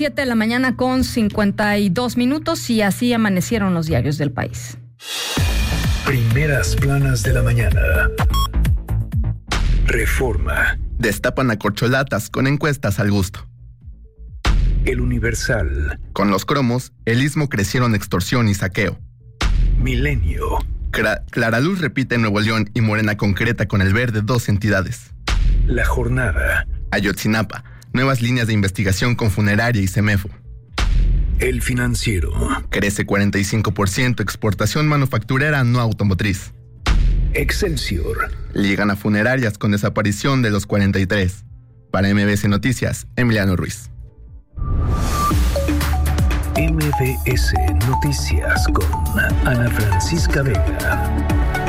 7 de la mañana con 52 minutos y así amanecieron los diarios del país. Primeras planas de la mañana. Reforma. Destapan a corcholatas con encuestas al gusto. El Universal. Con los cromos, el istmo crecieron extorsión y saqueo. Milenio. Clara Luz repite en Nuevo León y Morena concreta con el verde 2 entidades. La Jornada. Ayotzinapa, nuevas líneas de investigación con funeraria y CEMEFO. El Financiero. Crece 45% exportación manufacturera no automotriz. Excelsior. Ligan a funerarias con desaparición de los 43. Para MBS Noticias, Emiliano Ruiz. MBS Noticias con Ana Francisca Vega.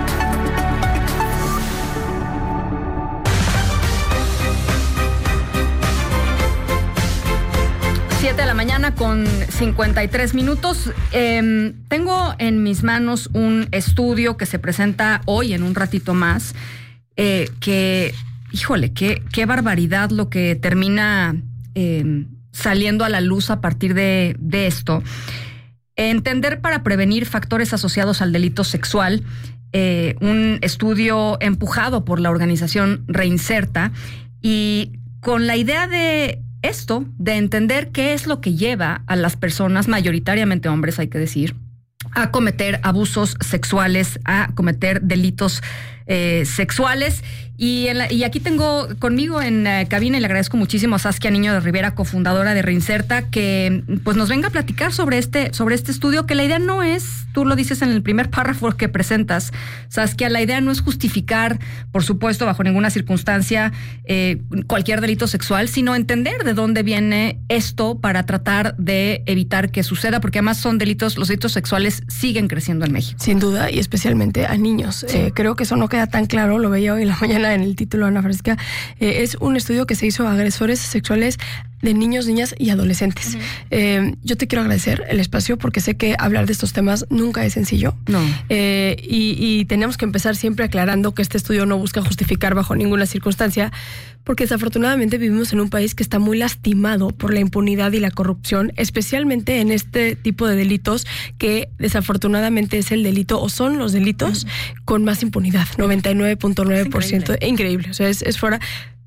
Siete de la mañana con 53 minutos. Tengo en mis manos un estudio que se presenta hoy en un ratito más, que, híjole, qué barbaridad lo que termina saliendo a la luz a partir de esto. Entender para prevenir factores asociados al delito sexual, un estudio empujado por la organización Reinserta y con la idea de esto, de entender qué es lo que lleva a las personas, mayoritariamente hombres, hay que decir, a cometer abusos sexuales, a cometer delitos sexuales. Y aquí tengo conmigo en cabina, y le agradezco muchísimo a Saskia Niño de Rivera, cofundadora de Reinserta, que pues nos venga a platicar sobre este estudio, que la idea no es, tú lo dices en el primer párrafo que presentas, Saskia, la idea no es justificar, por supuesto, bajo ninguna circunstancia, cualquier delito sexual, sino entender de dónde viene esto para tratar de evitar que suceda, porque además los delitos sexuales siguen creciendo en México. Sin duda, y especialmente a niños. Sí. Creo que eso no queda tan claro, lo veía hoy en la mañana en el título, Ana Francisca. Es un estudio que se hizo a agresores sexuales de niños, niñas y adolescentes. Uh-huh. Yo te quiero agradecer el espacio porque sé que hablar de estos temas nunca es sencillo. No. Y tenemos que empezar siempre aclarando que este estudio no busca justificar bajo ninguna circunstancia, porque desafortunadamente vivimos en un país que está muy lastimado por la impunidad y la corrupción, especialmente en este tipo de delitos que desafortunadamente es el delito o son los delitos con más impunidad, 99.9%. Increíble. O sea, es fuera.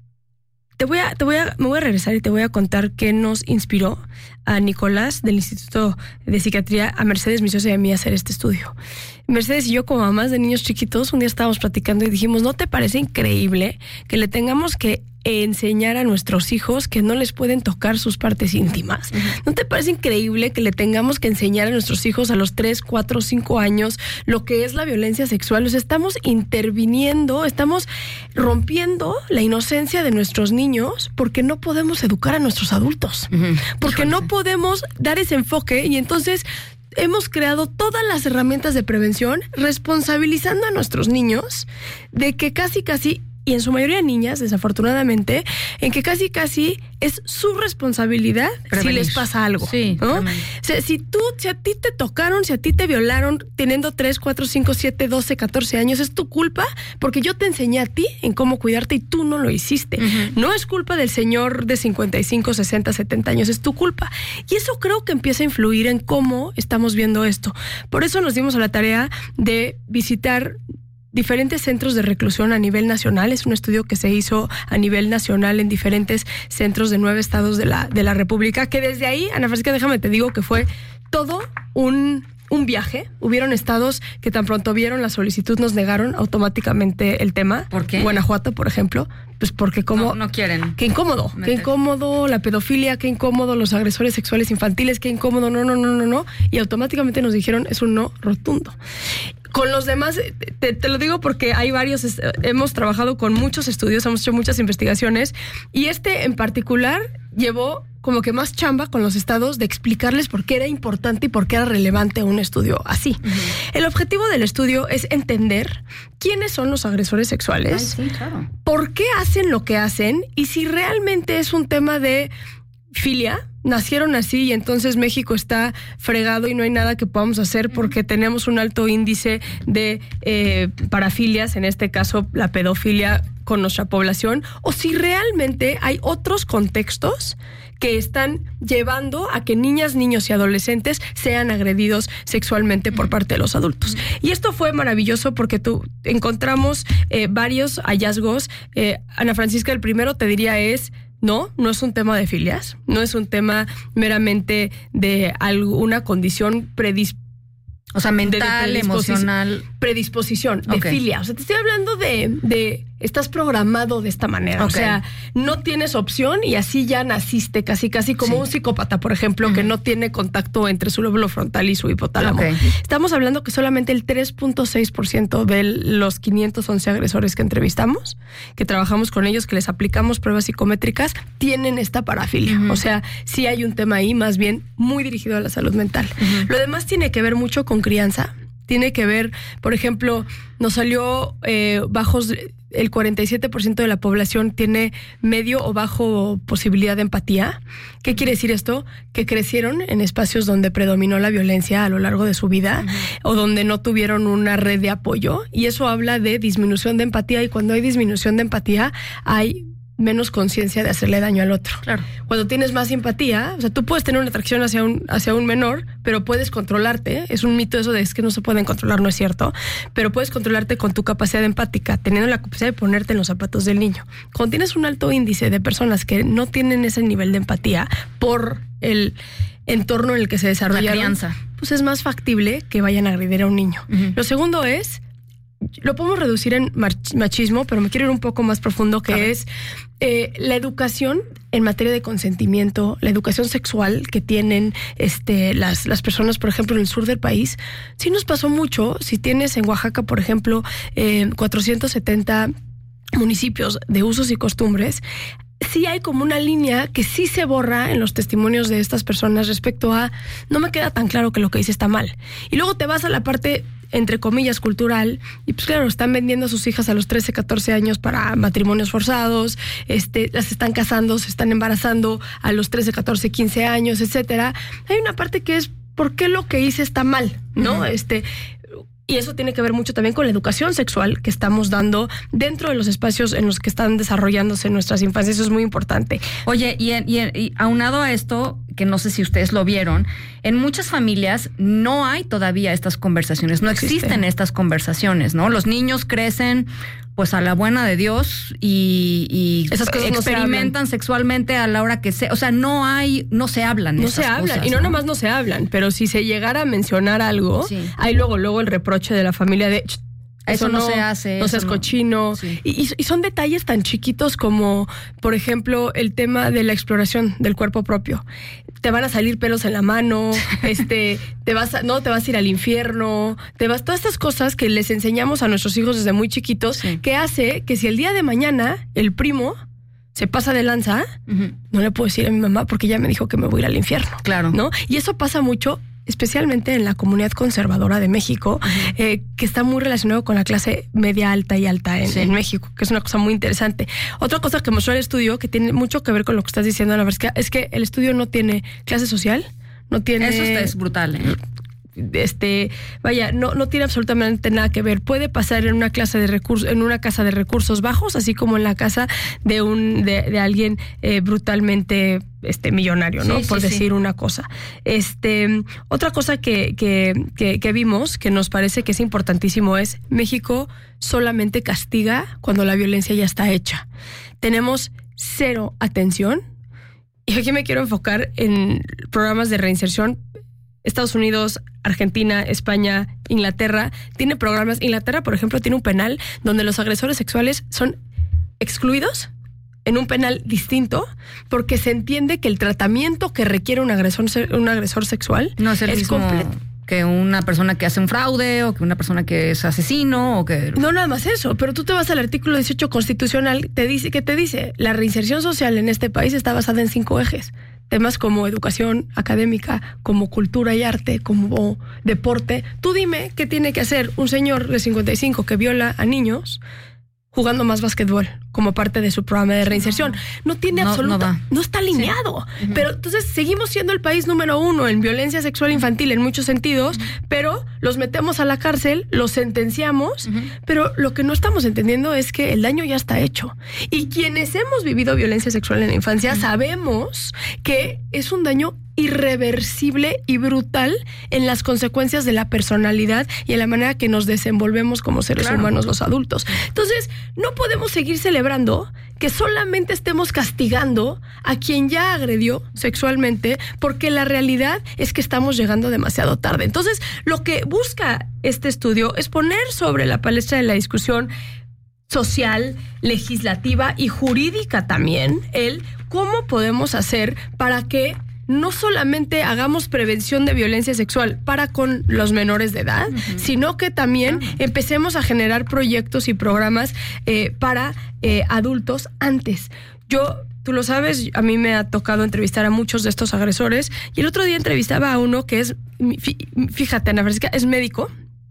Me voy a regresar y te voy a contar qué nos inspiró a Nicolás del Instituto de Psiquiatría, a Mercedes, mi socia y a mí, a hacer este estudio. Mercedes y yo, como mamás de niños chiquitos, un día estábamos platicando y dijimos, ¿no te parece increíble que le tengamos que enseñar a nuestros hijos que no les pueden tocar sus partes íntimas? ¿No te parece increíble que le tengamos que enseñar a nuestros hijos a los 3, 4, 5 años lo que es la violencia sexual? O sea, estamos interviniendo, estamos rompiendo la inocencia de nuestros niños porque no podemos educar a nuestros adultos, porque no podemos dar ese enfoque, y entonces hemos creado todas las herramientas de prevención responsabilizando a nuestros niños de que casi, y en su mayoría niñas, desafortunadamente, en que casi es su responsabilidad prevenir si les pasa algo. Sí, ¿no? O sea, si a ti te tocaron, si a ti te violaron teniendo 3, 4, 5, 7, 12, 14 años, es tu culpa porque yo te enseñé a ti en cómo cuidarte y tú no lo hiciste. No es culpa del señor de 55, 60, 70 años, es tu culpa. Y eso creo que empieza a influir en cómo estamos viendo esto. Por eso nos dimos a la tarea de visitar diferentes centros de reclusión a nivel nacional. Es un estudio que se hizo a nivel nacional en diferentes centros de 9 estados de la República, que desde ahí, Ana Francisca, déjame te digo que fue todo un viaje. Hubieron estados que tan pronto vieron la solicitud nos negaron automáticamente el tema. ¿Por qué? Guanajuato, por ejemplo, pues porque como no quieren. Qué incómodo, qué incómodo la pedofilia, qué incómodo los agresores sexuales infantiles, qué incómodo, no. Y automáticamente nos dijeron es un no rotundo. Con los demás, te lo digo porque hay varios, hemos trabajado con muchos estudios, hemos hecho muchas investigaciones, y este en particular llevó como que más chamba con los estados de explicarles por qué era importante y por qué era relevante un estudio así. El objetivo del estudio es entender quiénes son los agresores sexuales, sí, claro, por qué hacen lo que hacen y si realmente es un tema de filia, nacieron así y entonces México está fregado y no hay nada que podamos hacer porque tenemos un alto índice de parafilias, en este caso la pedofilia con nuestra población, o si realmente hay otros contextos que están llevando a que niñas, niños y adolescentes sean agredidos sexualmente por parte de los adultos. Y esto fue maravilloso porque encontramos varios hallazgos. Ana Francisca, el primero te diría no es un tema de filias, no es un tema meramente de alguna condición o sea, mental, emocional. Predisposición, de filia. O sea, te estoy hablando de estás programado de esta manera. O sea, no tienes opción y así ya naciste casi como un psicópata, por ejemplo, que no tiene contacto entre su lóbulo frontal y su hipotálamo. Estamos hablando que solamente el 3.6% de los 511 agresores que entrevistamos, que trabajamos con ellos, que les aplicamos pruebas psicométricas, tienen esta parafilia. O sea, sí hay un tema ahí más bien muy dirigido a la salud mental. Lo demás tiene que ver mucho con crianza. Tiene que ver, por ejemplo, nos salió bajos, el 47% de la población tiene medio o bajo posibilidad de empatía. ¿Qué quiere decir esto? Que crecieron en espacios donde predominó la violencia a lo largo de su vida o donde no tuvieron una red de apoyo. Y eso habla de disminución de empatía, y cuando hay disminución de empatía hay menos conciencia de hacerle daño al otro. Claro. Cuando tienes más empatía, o sea, tú puedes tener una atracción hacia un menor, pero puedes controlarte. Es un mito eso de es que no se pueden controlar, no es cierto, pero puedes controlarte con tu capacidad empática, teniendo la capacidad de ponerte en los zapatos del niño. Cuando tienes un alto índice de personas que no tienen ese nivel de empatía por el entorno en el que se desarrollaron, la crianza, pues es más factible que vayan a agredir a un niño. Lo segundo es, lo podemos reducir en machismo, pero me quiero ir un poco más profundo, que es la educación en materia de consentimiento, la educación sexual que tienen las personas, por ejemplo, en el sur del país. Sí nos pasó mucho. Si tienes en Oaxaca, por ejemplo, 470 municipios de usos y costumbres, sí hay como una línea que sí se borra en los testimonios de estas personas respecto a no me queda tan claro que lo que hice está mal. Y luego te vas a la parte, entre comillas, cultural, y pues claro, están vendiendo a sus hijas a los 13, 14 años para matrimonios forzados, las están casando, se están embarazando a los 13, 14, 15 años, etcétera. Hay una parte que es ¿por qué lo que hice está mal? ¿No? Y eso tiene que ver mucho también con la educación sexual que estamos dando dentro de los espacios en los que están desarrollándose nuestras infancias. Eso es muy importante. Oye, y aunado a esto, que no sé si ustedes lo vieron, en muchas familias no hay todavía estas conversaciones, no existen estas conversaciones, ¿no? Los niños crecen pues a la buena de Dios y esas cosas experimentan sexualmente a la hora que sea. O sea, no se hablan. No se hablan, y no nomás no se hablan, pero si se llegara a mencionar algo, hay luego el reproche de la familia de eso no se hace. No seas cochino. Sí. Y son detalles tan chiquitos como, por ejemplo, el tema de la exploración del cuerpo propio. Te van a salir pelos en la mano, te vas a ir al infierno, todas estas cosas que les enseñamos a nuestros hijos desde muy chiquitos, que hace que si el día de mañana el primo se pasa de lanza, no le puedo decir a mi mamá porque ella me dijo que me voy a ir al infierno. Claro. ¿No? Y eso pasa mucho, especialmente en la comunidad conservadora de México, que está muy relacionado con la clase media alta y alta en México, que es una cosa muy interesante. Otra cosa que mostró el estudio, que tiene mucho que ver con lo que estás diciendo, Ana Francisca, es que el estudio no tiene clase social, no tiene... Eso es brutal, ¿eh? No tiene absolutamente nada que ver. Puede pasar en una clase de recursos, en una casa de recursos bajos, así como en la casa de alguien brutalmente millonario, ¿no? Por decir una cosa. Otra cosa que vimos, que nos parece que es importantísimo, es México solamente castiga cuando la violencia ya está hecha. Tenemos cero atención. Y aquí me quiero enfocar en programas de reinserción. Estados Unidos, Argentina, España, Inglaterra, tiene programas. Inglaterra, por ejemplo, tiene un penal donde los agresores sexuales son excluidos en un penal distinto porque se entiende que el tratamiento que requiere un agresor sexual no es el mismo completo que una persona que hace un fraude o que una persona que es asesino o que... No, nada más eso, pero tú te vas al artículo 18 constitucional, te dice la reinserción social en este país está basada en 5 ejes. Temas como educación académica, como cultura y arte, como deporte. Tú dime qué tiene que hacer un señor de 55 que viola a niños jugando más básquetbol como parte de su programa de reinserción. No tiene no está alineado. Sí. Pero entonces seguimos siendo el país número 1 en violencia sexual infantil en muchos sentidos, pero los metemos a la cárcel, los sentenciamos, pero lo que no estamos entendiendo es que el daño ya está hecho. Y quienes hemos vivido violencia sexual en la infancia sabemos que es un daño irreversible y brutal en las consecuencias de la personalidad y en la manera que nos desenvolvemos como seres humanos los adultos. Entonces, no podemos seguir celebrando que solamente estemos castigando a quien ya agredió sexualmente, porque la realidad es que estamos llegando demasiado tarde. Entonces, lo que busca este estudio es poner sobre la palestra de la discusión social, legislativa y jurídica también el cómo podemos hacer para que no solamente hagamos prevención de violencia sexual para con los menores de edad, sino que también empecemos a generar proyectos y programas para adultos antes. Tú lo sabes, a mí me ha tocado entrevistar a muchos de estos agresores y el otro día entrevistaba a uno que es, fíjate, Ana Francisca, es médico.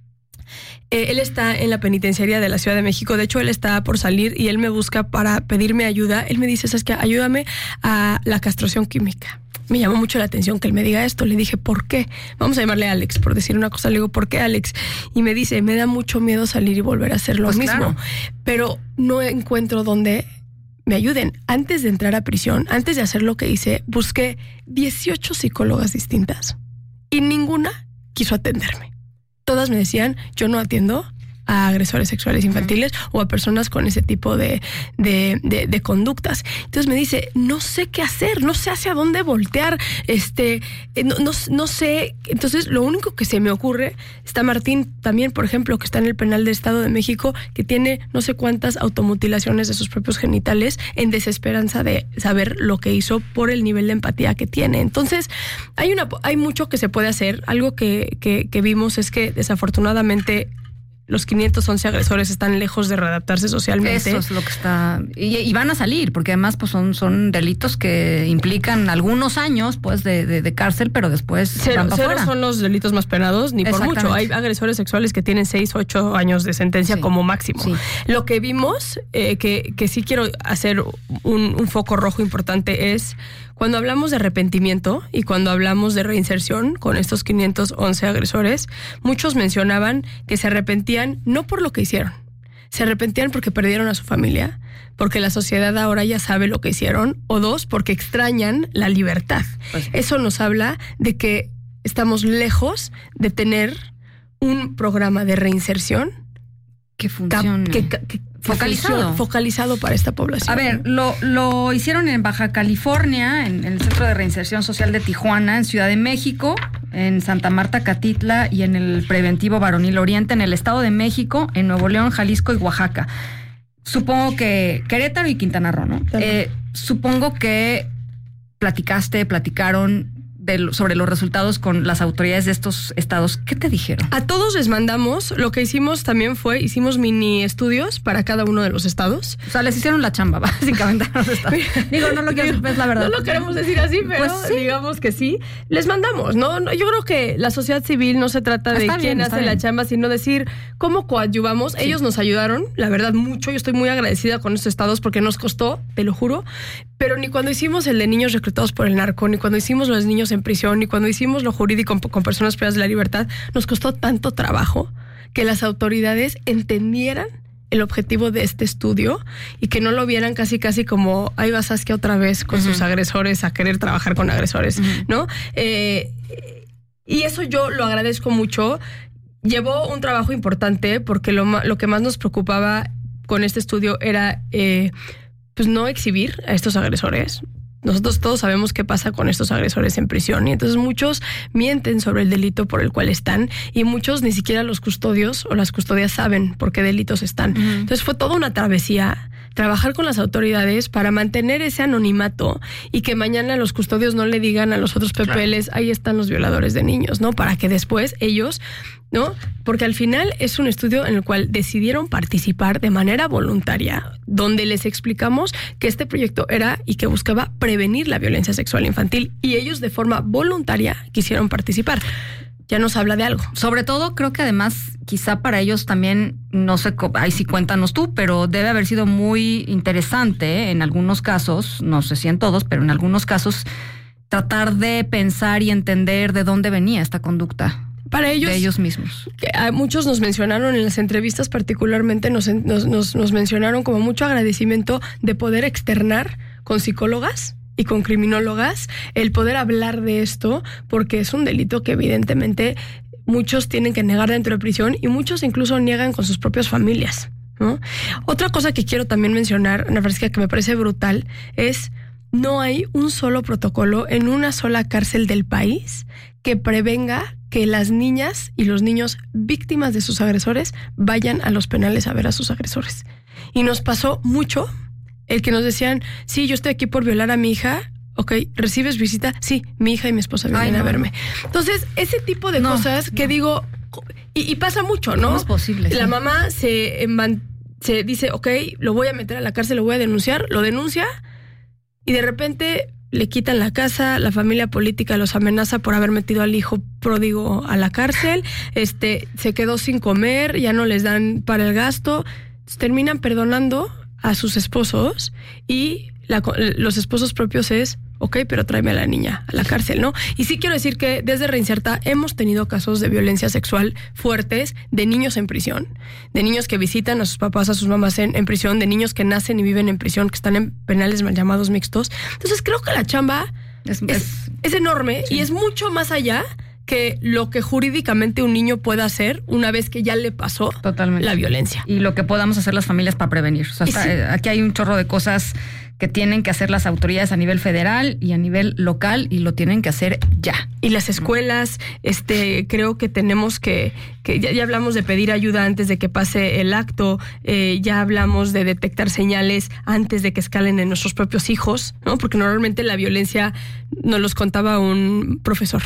Él está en la penitenciaría de la Ciudad de México. De hecho, él está por salir y él me busca para pedirme ayuda. Él me dice, ¿sabes qué? Ayúdame a la castración química. Me llamó mucho la atención que él me diga esto. Le dije, ¿por qué? Vamos a llamarle Alex, por decir una cosa. Le digo, ¿por qué, Alex? Y me dice, me da mucho miedo salir y volver a hacer lo mismo. Claro. Pero no encuentro dónde me ayuden. Antes de entrar a prisión, antes de hacer lo que hice, busqué 18 psicólogas distintas y ninguna quiso atenderme. Todas me decían, yo no atiendo a agresores sexuales infantiles o a personas con ese tipo de conductas. Entonces me dice, no sé qué hacer, no sé hacia dónde voltear, no sé. Entonces lo único que se me ocurre, está Martín también, por ejemplo, que está en el penal del Estado de México, que tiene no sé cuántas automutilaciones de sus propios genitales en desesperanza de saber lo que hizo por el nivel de empatía que tiene. Entonces hay mucho que se puede hacer. Algo que vimos es que desafortunadamente los 511 agresores están lejos de readaptarse socialmente. Eso es lo que está... Y van a salir, porque además pues son delitos que implican algunos años pues de cárcel, pero después van para cero afuera. Son los delitos más penados, ni por mucho. Hay agresores sexuales que tienen 6, 8 años de sentencia como máximo. Sí. Lo que vimos, que sí quiero hacer un foco rojo importante, es cuando hablamos de arrepentimiento y cuando hablamos de reinserción con estos 511 agresores, muchos mencionaban que se arrepentían no por lo que hicieron, se arrepentían porque perdieron a su familia, porque la sociedad ahora ya sabe lo que hicieron, o 2, porque extrañan la libertad. Pues, eso nos habla de que estamos lejos de tener un programa de reinserción que funcione. Focalizado para esta población. A ver, lo hicieron en Baja California, en el Centro de Reinserción Social de Tijuana, en Ciudad de México, en Santa Marta, Catitla y en el Preventivo Varonil Oriente, en el Estado de México, en Nuevo León, Jalisco y Oaxaca. Supongo que Querétaro y Quintana Roo, ¿no? Supongo que platicaron sobre los resultados con las autoridades de estos estados. ¿Qué te dijeron? A todos les mandamos, lo que hicimos también hicimos mini estudios para cada uno de los estados. O sea, les hicieron la chamba, básicamente, a los estados. Digo, no lo quiero decir, es la verdad. No lo queremos decir así, pero pues sí, digamos que sí. Les mandamos, ¿no? Yo creo que la sociedad civil no se trata de quién hace la chamba, sino decir cómo coadyuvamos. Sí. Ellos nos ayudaron, la verdad, mucho. Yo estoy muy agradecida con estos estados porque nos costó, te lo juro. Pero ni cuando hicimos el de niños reclutados por el narco, ni cuando hicimos los niños en prisión, ni cuando hicimos lo jurídico con personas privadas de la libertad, nos costó tanto trabajo que las autoridades entendieran el objetivo de este estudio y que no lo vieran casi como ahí va Saskia otra vez con sus agresores a querer trabajar con agresores, ¿no? Y eso yo lo agradezco mucho. Llevó un trabajo importante porque lo que más nos preocupaba con este estudio era pues no exhibir a estos agresores. Nosotros todos sabemos qué pasa con estos agresores en prisión y entonces muchos mienten sobre el delito por el cual están y muchos ni siquiera los custodios o las custodias saben por qué delitos están. Entonces fue toda una travesía trabajar con las autoridades para mantener ese anonimato y que mañana los custodios no le digan a los otros PPLs, ahí están los violadores de niños, ¿no? Para que después ellos, ¿no? Porque al final es un estudio en el cual decidieron participar de manera voluntaria, donde les explicamos que este proyecto era y que buscaba prevenir la violencia sexual infantil y ellos de forma voluntaria quisieron participar. ya nos habla de algo. Sobre todo, creo que además, quizá para ellos también, no sé, ahí sí cuéntanos tú, pero debe haber sido muy interesante en algunos casos, no sé si en todos, pero en algunos casos, tratar de pensar y entender de dónde venía esta conducta. Para ellos, de ellos mismos. Muchos nos mencionaron en las entrevistas, particularmente nos mencionaron como mucho agradecimiento de poder externar con psicólogas y con criminólogas el poder hablar de esto, porque es un delito que evidentemente muchos tienen que negar dentro de prisión y muchos incluso niegan con sus propias familias, ¿no? Otra cosa que quiero también mencionar, Ana Francisca, que me parece brutal, es no hay un solo protocolo en una sola cárcel del país que prevenga que las niñas y los niños víctimas de sus agresores vayan a los penales a ver a sus agresores. Y nos pasó mucho el que nos decían, sí, yo estoy aquí por violar a mi hija. Ok, ¿recibes visita? Sí, mi hija y mi esposa vienen a verme. Entonces, ese tipo de cosas que digo, y pasa mucho, ¿no? No es posible. La mamá se dice, ok, lo voy a meter a la cárcel, lo voy a denunciar, lo denuncia, y de repente le quitan la casa, la familia política los amenaza por haber metido al hijo pródigo a la cárcel, se quedó sin comer, ya no les dan para el gasto, terminan perdonando a sus esposos y los esposos propios es, ok, pero tráeme a la niña a la cárcel, ¿no? Y sí quiero decir que desde Reinserta hemos tenido casos de violencia sexual fuertes de niños en prisión, de niños que visitan a sus papás, a sus mamás en prisión, de niños que nacen y viven en prisión, que están en penales mal llamados mixtos. Entonces creo que la chamba es enorme, sí, y es mucho más allá que lo que jurídicamente un niño pueda hacer una vez que ya le pasó totalmente la violencia. Y lo que podamos hacer las familias para prevenir. O sea, aquí hay un chorro de cosas que tienen que hacer las autoridades a nivel federal y a nivel local, y lo tienen que hacer ya. Y las escuelas, creo que tenemos que ya hablamos de pedir ayuda antes de que pase el acto, ya hablamos de detectar señales antes de que escalen en nuestros propios hijos, ¿no? Porque normalmente la violencia, nos los contaba un profesor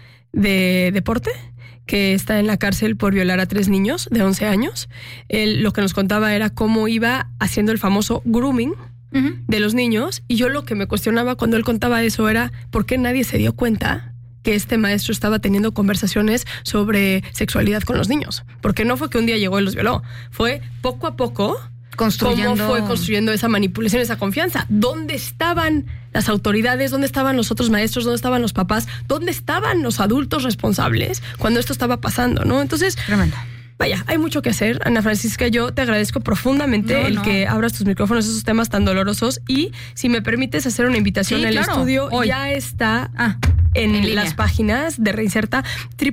de deporte que está en la cárcel por violar a 3 niños de 11 años. Él lo que nos contaba era cómo iba haciendo el famoso grooming de los niños, y yo lo que me cuestionaba cuando él contaba eso era ¿por qué nadie se dio cuenta que este maestro estaba teniendo conversaciones sobre sexualidad con los niños? Porque no fue que un día llegó y los violó, fue poco a poco cómo fue construyendo esa manipulación, esa confianza. ¿Dónde estaban las autoridades? ¿Dónde estaban los otros maestros? ¿Dónde estaban los papás? ¿Dónde estaban los adultos responsables cuando esto estaba pasando, no? Entonces, tremendo. Vaya, hay mucho que hacer. Ana Francisca, yo te agradezco profundamente que abras tus micrófonos a esos temas tan dolorosos, y si me permites hacer una invitación, sí, el estudio hoy ya está en las páginas de Reinserta,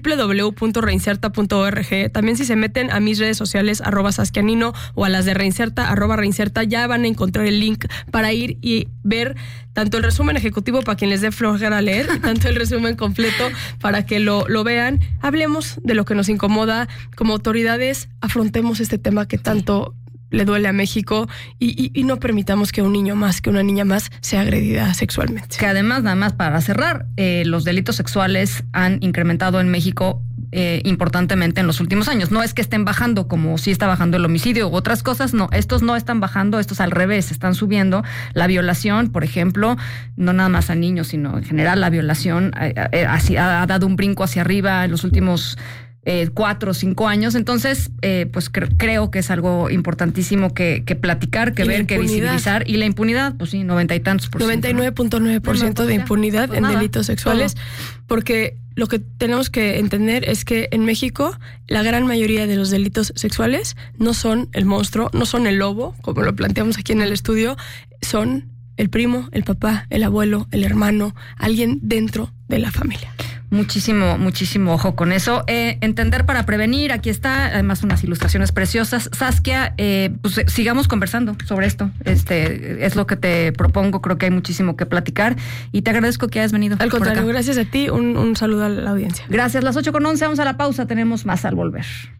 www.reinserta.org. También si se meten a mis redes sociales, @Sasquianino, o a las de Reinserta, @Reinserta, ya van a encontrar el link para ir y ver tanto el resumen ejecutivo para quien les dé flojera leer, tanto el resumen completo para que lo vean. Hablemos de lo que nos incomoda. Como autoridades, afrontemos este tema que tanto le duele a México, y no permitamos que un niño más, que una niña más sea agredida sexualmente. Que además, nada más para cerrar, los delitos sexuales han incrementado en México importantemente en los últimos años. No es que estén bajando como sí está bajando el homicidio u otras cosas, no, estos no están bajando, estos al revés, están subiendo. La violación, por ejemplo, no nada más a niños, sino en general la violación ha dado un brinco hacia arriba en los últimos 4 o 5 años. Entonces, pues creo que es algo importantísimo que platicar, que ver, que visibilizar. Y la impunidad, pues sí, 90 y tantos por ciento. 99.9% de impunidad pues en delitos sexuales. Todo. Porque lo que tenemos que entender es que en México la gran mayoría de los delitos sexuales no son el monstruo, no son el lobo, como lo planteamos aquí en el estudio, son el primo, el papá, el abuelo, el hermano, alguien dentro de la familia. Muchísimo ojo con eso. Entender para prevenir, aquí está, además unas ilustraciones preciosas. Saskia, pues sigamos conversando sobre esto. Es lo que te propongo, creo que hay muchísimo que platicar, y te agradezco que hayas venido. Al contrario, gracias a ti, un saludo a la audiencia. Gracias, las 8:11, vamos a la pausa, tenemos más al volver.